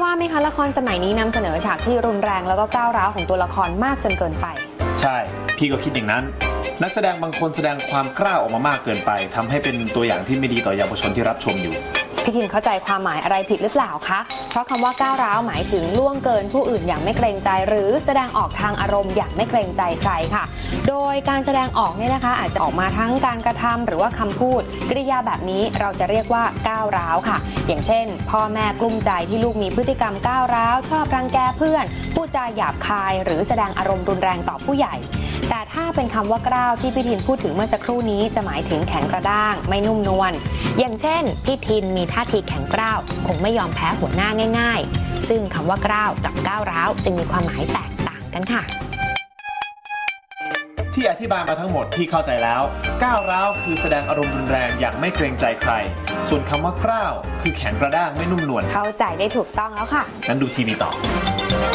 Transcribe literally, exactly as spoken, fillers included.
ว่าไหมคะละครสมัยนี้นำเสนอฉากที่รุนแรงแล้วก็ก้าวร้าวของตัวละครมากจนเกินไปใช่พี่ก็คิดอย่างนั้นนักแสดงบางคนแสดงความกล้าออกมามากเกินไปทำให้เป็นตัวอย่างที่ไม่ดีต่อเยาวชนที่รับชมอยู่พี่ทินเข้าใจความหมายอะไรผิดหรือเปล่าคะเพราะคำว่าก้าวร้าวหมายถึงล่วงเกินผู้อื่นอย่างไม่เกรงใจหรือแสดงออกทางอารมณ์อย่างไม่เกรงใจใครค่ะโดยการแสดงออกเนี่ยนะคะอาจจะออกมาทั้งการกระทำหรือว่าคำพูดกริยาแบบนี้เราจะเรียกว่าก้าวร้าวค่ะอย่างเช่นพ่อแม่กลุ้มใจที่ลูกมีพฤติกรรมก้าวร้าวชอบรังแกเพื่อนพูดจาหยาบคายหรือแสดงอารมณ์รุนแรงต่อผู้ใหญ่แต่ถ้าเป็นคำว่ากล้าวที่พี่ทินพูดถึงเมื่อสักครู่นี้จะหมายถึงแข็งกระด้างไม่นุ่มนวลอย่างเช่นพี่ทินมีท่าทีแข็งกร้าวคงไม่ยอมแพ้หัวหน้าง่ายๆซึ่งคำว่ากล้าวกับก้าวร้าวจึงมีความหมายแตกต่างกันค่ะที่อธิบายมาทั้งหมดพี่เข้าใจแล้วก้าวร้าวคือแสดงอารมณ์รุนแรงอย่างไม่เกรงใจใครส่วนคำว่ากล้าวคือแข็งกระด้างไม่นุ่มนวลเข้าใจได้ถูกต้องแล้วค่ะงั้นดูทีวีต่อ